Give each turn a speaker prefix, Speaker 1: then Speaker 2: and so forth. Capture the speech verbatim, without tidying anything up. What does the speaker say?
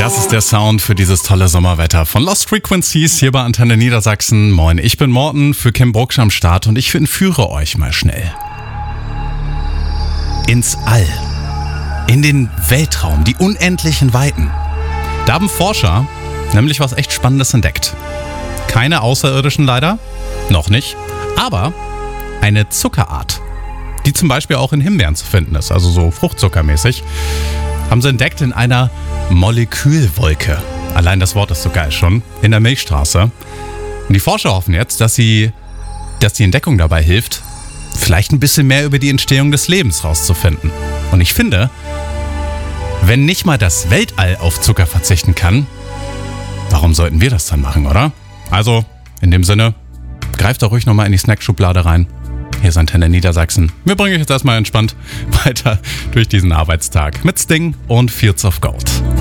Speaker 1: Das ist der Sound für dieses tolle Sommerwetter von Lost Frequencies hier bei Antenne Niedersachsen. Moin, ich bin Morten für Kim Brucksch am Start und ich entführe euch mal schnell ins All, in den Weltraum, die unendlichen Weiten. Da haben Forscher nämlich was echt Spannendes entdeckt. Keine Außerirdischen leider, noch nicht, aber eine Zuckerart, die zum Beispiel auch in Himbeeren zu finden ist, also so fruchtzuckermäßig, haben sie entdeckt in einer Molekülwolke. Allein das Wort ist so geil schon. In der Milchstraße. Und die Forscher hoffen jetzt, dass sie, dass die Entdeckung dabei hilft, vielleicht ein bisschen mehr über die Entstehung des Lebens rauszufinden. Und ich finde, wenn nicht mal das Weltall auf Zucker verzichten kann, warum sollten wir das dann machen, oder? Also, in dem Sinne, greift doch ruhig nochmal in die Snackschublade rein. Hier ist Antenne Niedersachsen. Wir bringen euch jetzt erstmal entspannt weiter durch diesen Arbeitstag mit Sting und Fields of Gold.